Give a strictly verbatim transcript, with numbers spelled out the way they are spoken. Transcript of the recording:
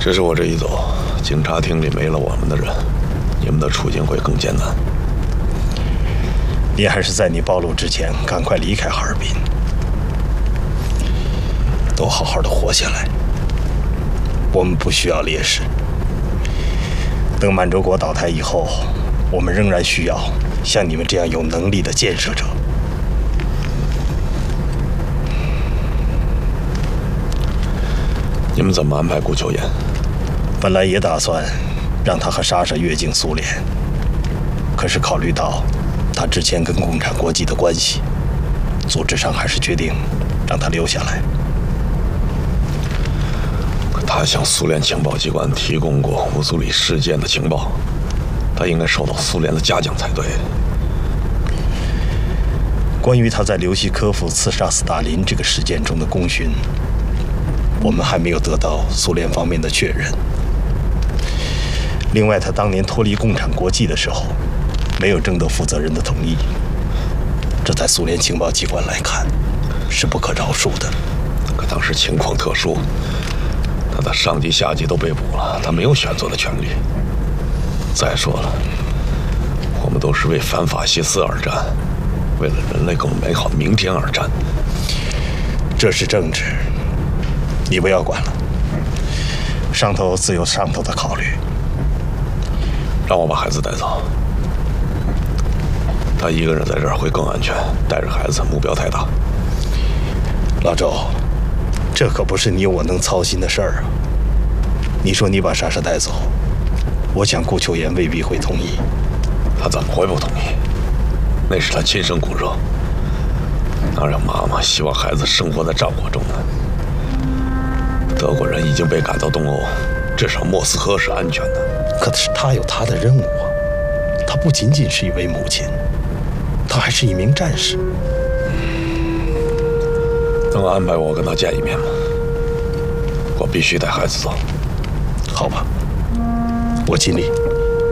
只是我这一走，警察厅里没了我们的人，你们的处境会更艰难。 你还是在你暴露之前赶快离开哈尔滨，都好好的活下来。我们不需要烈士。等满洲国倒台以后，我们仍然需要像你们这样有能力的建设者。 你们怎么安排顾秋妍？ 本来也打算让他和莎莎越境苏联，可是考虑到他之前跟共产国际的关系，组织上还是决定让他留下来。 可他向苏联情报机关提供过乌苏里事件的情报，他应该受到苏联的嘉奖才对。 关于他在刘希科夫刺杀斯大林这个事件中的功勋，我们还没有得到苏联方面的确认。另外，他当年脱离共产国际的时候，没有征得负责人的同意，这在苏联情报机关来看是不可饶恕的。 可当时情况特殊，他的上级下级都被捕了，他没有选择的权利。再说了，我们都是为反法西斯而战，为了人类更美好的明天而战。 这是政治，你不要管了，上头自有上头的考虑。 让我把孩子带走，他一个人在这儿会更安全，带着孩子目标太大。 老周，这可不是你我能操心的事儿啊。你说你把莎莎带走，我想顾秋妍未必会同意。 他怎么会不同意？那是他亲生骨肉，哪有妈妈希望孩子生活在战火中呢？德国人已经被赶到东欧，至少莫斯科是安全的。 可是他有他的任务啊，他不仅仅是一位母亲，他还是一名战士。 能安排我跟他见一面吗？我必须带孩子走。 好吧，我尽力。